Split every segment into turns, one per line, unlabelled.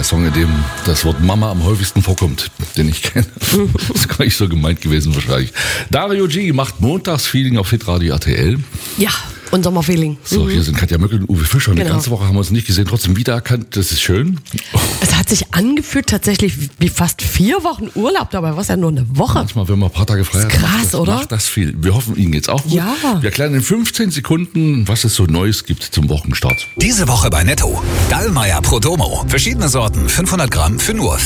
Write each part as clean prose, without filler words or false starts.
Song, in dem das Wort Mama am häufigsten vorkommt, den ich kenne. Das ist gar nicht so gemeint gewesen wahrscheinlich. Dario G. macht Montagsfeeling auf Hitradio RTL.
Ja, und Sommerfeeling.
So, hier sind Katja Möckel und Uwe Fischer. Und die ganze Woche haben wir uns nicht gesehen, trotzdem wiedererkannt. Das ist schön.
Es hat sich angefühlt tatsächlich wie fast 4 Wochen Urlaub. Dabei war es ja nur eine Woche.
Manchmal, wenn man ein paar Tage frei hat,
krass, oder?
Macht das viel. Wir hoffen, Ihnen geht's auch gut.
Ja.
Wir erklären in 15 Sekunden, was es so Neues gibt zum Wochenstart.
Diese Woche bei Netto. Dallmayr Prodomo. Verschiedene Sorten, 500 Gramm für nur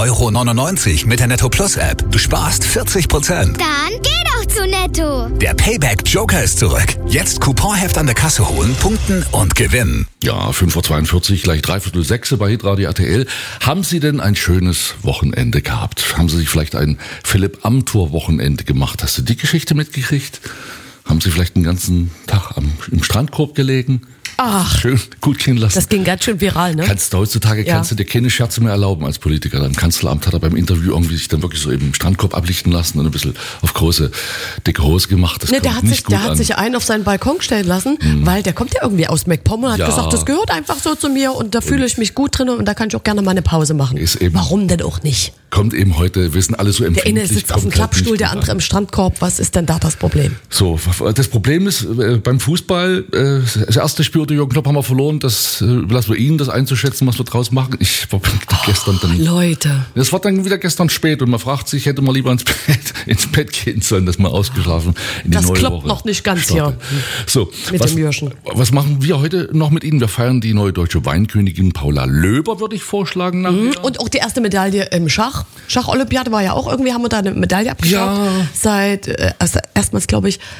5,99 € mit der Netto Plus App. Du sparst 40%.
Dann geh doch zu Netto.
Der Payback Joker ist zurück. Jetzt Couponheft an der Kasse holen, punkten und gewinnen.
Ja, 5:42 Uhr, gleich 5:45 bei Hitradio RTL. Haben Sie denn ein schönes Wochenende gehabt? Haben Sie sich vielleicht ein Philipp Amthor Wochenende gemacht? Hast du die Geschichte mitgekriegt? Haben Sie vielleicht den ganzen Tag im Strandkorb gelegen?
Ach,
schön gut gehen lassen.
Das ging ganz schön viral, ne?
Heutzutage kannst du dir keine Scherze mehr erlauben als Politiker. Im Kanzleramt hat er beim Interview irgendwie sich dann wirklich so eben im Strandkorb ablichten lassen und ein bisschen auf große, dicke Hose gemacht. Das
der hat sich einen auf seinen Balkon stellen lassen, weil der kommt ja irgendwie aus MacPom und hat gesagt, das gehört einfach so zu mir und da fühle ich mich gut drin und da kann ich auch gerne mal eine Pause machen. Warum denn auch nicht?
Kommt eben heute, wir sind alle so empfindlich.
Der eine sitzt auf dem Klappstuhl, der andere im Strandkorb. Was ist denn da das Problem?
So, das Problem ist, beim Fußball, das erste Spiel unter Jürgen Klopp haben wir verloren. Das überlassen wir Ihnen, das einzuschätzen, was wir draus machen. Ich war gestern dann...
Leute.
Das war dann wieder gestern spät und man fragt sich, hätte man lieber ins Bett gehen sollen, dass man ausgeschlafen in die
das
neue Woche.
Das klappt noch nicht ganz
startet.
hier.
So,
mit dem Jürgen.
Was machen wir heute noch mit Ihnen? Wir feiern die neue deutsche Weinkönigin Paula Löber, würde ich vorschlagen.
Und auch die erste Medaille im Schach. Schacholympiade war ja auch irgendwie, haben wir da eine Medaille abgeschafft. Ja. Seit erstmals, glaube ich,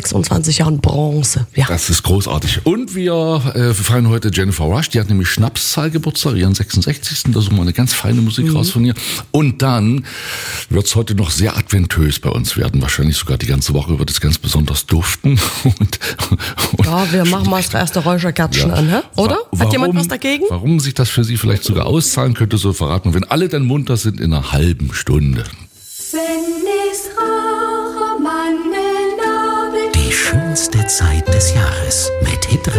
26 Jahren Bronze. Ja.
Das ist großartig. Und wir feiern heute Jennifer Rush. Die hat nämlich Schnapszahlgeburtstag, ihren 66. Da suchen wir eine ganz feine Musik raus von ihr. Und dann wird es heute noch sehr adventös bei uns werden. Wahrscheinlich sogar die ganze Woche wird es ganz besonders duften.
Ja, wir machen mal das erste Räucherkärtchen an, hä? Oder? Hat jemand was dagegen?
Warum sich das für Sie vielleicht sogar auszahlen könnte, so verraten wir, wenn alle dann munter sind in einer halben Stunde.
Wenn es rauche,
Die schönste Zeit des Jahres mit Hitradio.